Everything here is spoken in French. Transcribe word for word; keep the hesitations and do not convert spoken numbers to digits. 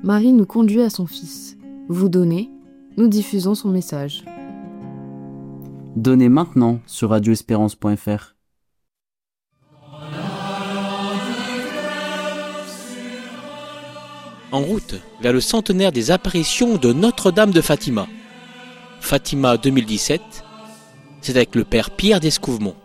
Marie nous conduit à son fils. Vous donnez, nous diffusons son message. Donnez maintenant sur radio espérance point f r. En route vers le centenaire des apparitions de Notre-Dame de Fatima. Fatima deux mille dix-sept, c'est avec le père Pierre d'Escouvemont.